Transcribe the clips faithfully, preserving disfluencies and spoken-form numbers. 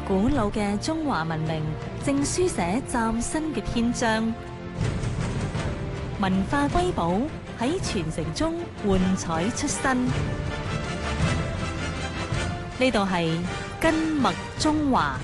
古老嘅中華文明正書寫嶄新嘅篇章，文化瑰寶喺傳承中喚彩出新。呢度係根脈中華。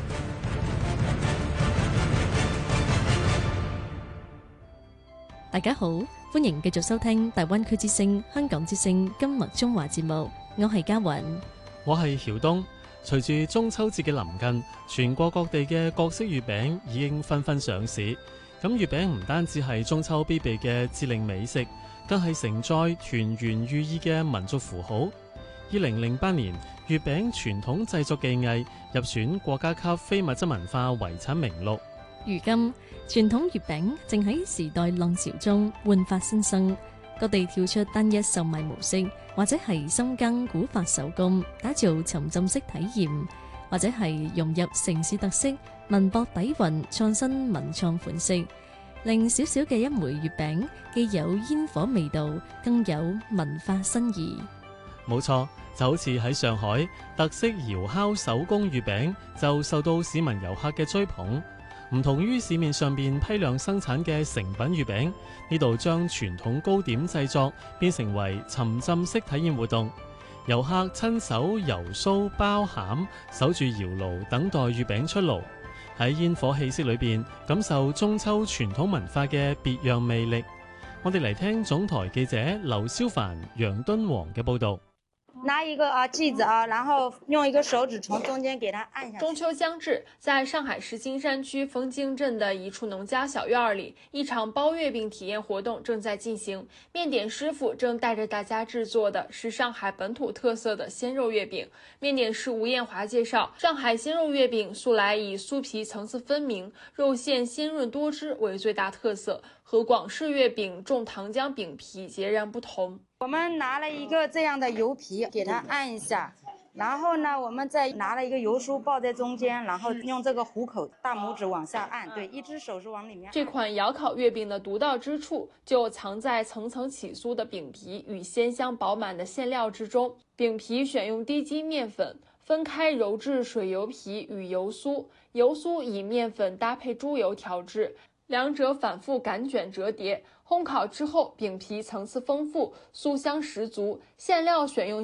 大家好，歡迎繼續收聽大灣區之聲、香港之聲根脈中華節目。我係嘉雲， 我係曉東。隨住中秋節嘅臨近，全國各地嘅各式月餅已經紛紛上市。咁月餅唔單止係中秋必備嘅節令美食，更係承載團圓寓意嘅民族符號。二零零八年，月餅傳統製作技藝入選國家級非物質文化遺產名錄。 如今，傳統月餅正喺時代浪潮中煥發新生，各地跳出單一售賣模式，或者係深耕古法手工，打造沉浸式體驗，或者係融入城市特色，文博底蘊，創新文創款式，令小小嘅一枚月餅既有煙火味道，更有文化新意。 冇錯，就好似喺上海，特色窯烤手工月餅就受到市民遊客嘅追捧。唔同於市面上邊批量生產嘅成品月餅，呢度將傳統糕點製作變成為沉浸式體驗活動，遊客親手油酥包餡，守住窯爐等待月餅出爐，喺煙火氣息裏邊感受中秋傳統文化嘅別樣魅力。我哋嚟聽總台記者劉蕭凡、楊敦煌嘅報導。 拿一個啊劑子啊，然後用一個手指從中間給它按下去。 中秋將至，在上海市金山區楓京鎮的一處農家小院裏，一場包月餅體驗活動正在進行。麵點師傅正帶着大家製作的是上海本土特色的鮮肉月餅。麵點師吳艷華介紹，上海鮮肉月餅素來以酥皮層次分明、肉餡鮮潤多汁為最大特色，和廣式月餅重糖漿餅皮截然不同。 我們拿了一個這樣的油皮，給它按一下，然後呢，我們再拿了一個油酥包在中間，然後用這個虎口大拇指往下按，對，一隻手是往裡面按。 這款窯烤月餅的獨到之處就藏在層層起酥的餅皮與鮮香飽滿的餡料之中。餅皮選用低筋麵粉，分開揉製水油皮與油酥，油酥以麵粉搭配豬油調製，兩者反覆擀捲折疊，烘烤之後，餅皮層次豐富，酥香十足，餡料選用